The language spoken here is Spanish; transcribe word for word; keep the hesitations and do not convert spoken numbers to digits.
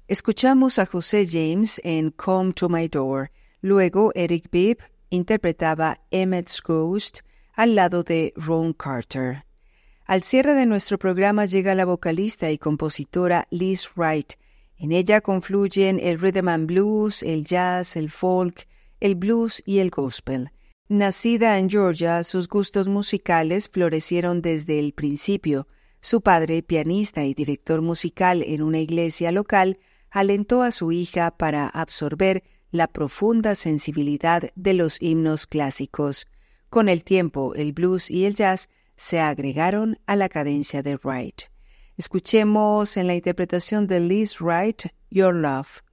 Escuchamos a José James en Come to My Door. Luego Eric Bibb interpretaba Emmett's Ghost al lado de Ron Carter. Al cierre de nuestro programa llega la vocalista y compositora Liz Wright. En ella confluyen el rhythm and blues, el jazz, el folk, el blues y el gospel. Nacida en Georgia, sus gustos musicales florecieron desde el principio. Su padre, pianista y director musical en una iglesia local, alentó a su hija para absorber la profunda sensibilidad de los himnos clásicos. Con el tiempo, el blues y el jazz se agregaron a la cadencia de Wright. Escuchemos en la interpretación de Liz Wright, Your Love.